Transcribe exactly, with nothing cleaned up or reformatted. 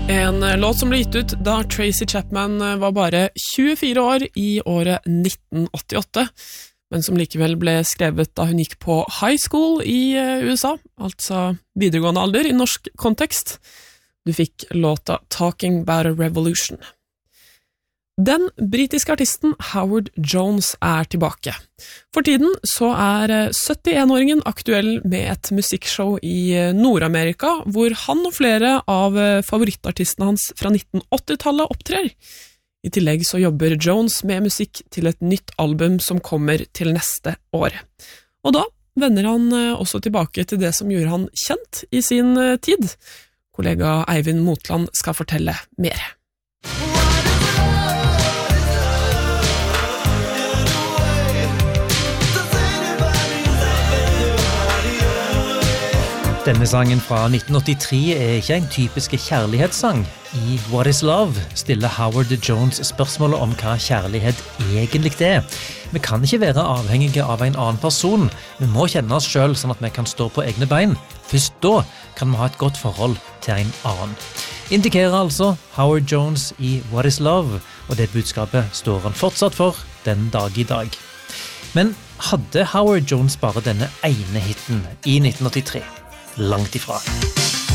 En låt som ble gitt ut da Tracy Chapman var bare tjuefire år i året nitten åttiåtte, men som likevel ble skrevet da hun gikk på high school i U S A, altså videregående alder i norsk kontekst. Du fikk låta Talking About a Revolution. Den britiske artisten Howard Jones er tilbake. For tiden så er syttien-åringen aktuell med et musikkshow i Nord-Amerika, hvor han og flere av favorittartistene hans fra nitten åtti-tallet opptrer. I tillegg så jobber Jones med musikk til et nytt album som kommer til neste år. Og da vender han også tilbake til det som gjorde han kjent i sin tid. Kollega Eivind Motland skal fortelle mer. Denne sangen fra nitten åttitre er ikke en typisk kjærlighetssang. I What is Love stiller Howard Jones spørsmålet om hva kjærlighet egentlig er. Vi kan ikke være avhengige av en annen person. Vi må kjenne oss selv sånn at vi kan stå på egne bein. Først da kan vi ha et godt forhold til en annen. Indikerer altså Howard Jones i What is Love, og det budskapet står han fortsatt for den dag i dag. Men hadde Howard Jones bare denne ene hitten i nitten åttitre? Langt ifra.